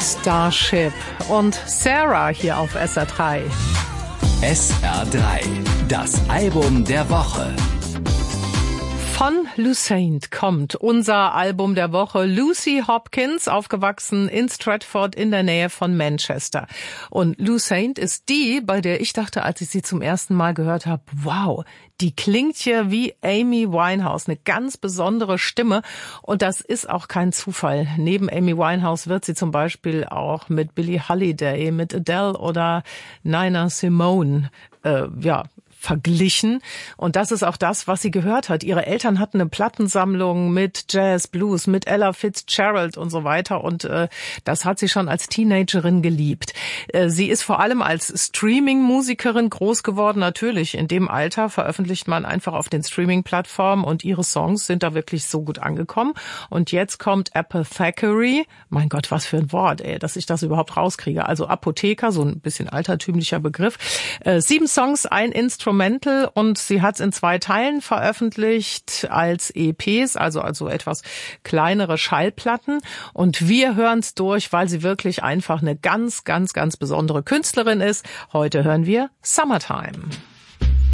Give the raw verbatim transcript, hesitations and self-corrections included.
Starship und Sarah hier auf S R drei. S R drei, das Album der Woche. Von Lucerne kommt unser Album der Woche. Lucy Hopkins, aufgewachsen in Stratford in der Nähe von Manchester. Und Lucerne ist die, bei der ich dachte, als ich sie zum ersten Mal gehört habe, wow, die klingt hier wie Amy Winehouse, eine ganz besondere Stimme. Und das ist auch kein Zufall. Neben Amy Winehouse wird sie zum Beispiel auch mit Billie Holiday, mit Adele oder Nina Simone, äh, ja, verglichen. Und das ist auch das, was sie gehört hat. Ihre Eltern hatten eine Plattensammlung mit Jazz, Blues, mit Ella Fitzgerald und so weiter. Und äh, das hat sie schon als Teenagerin geliebt. Äh, sie ist vor allem als Streaming-Musikerin groß geworden. Natürlich, in dem Alter veröffentlicht man einfach auf den Streaming-Plattformen und ihre Songs sind da wirklich so gut angekommen. Und jetzt kommt Apothecary. Mein Gott, was für ein Wort, ey, dass ich das überhaupt rauskriege. Also Apotheker, so ein bisschen altertümlicher Begriff. Äh, sieben Songs, ein Instrumental. Und sie hat es in zwei Teilen veröffentlicht als E Ps, also also etwas kleinere Schallplatten. Und wir hören es durch, weil sie wirklich einfach eine ganz, ganz, ganz besondere Künstlerin ist. Heute hören wir Summertime.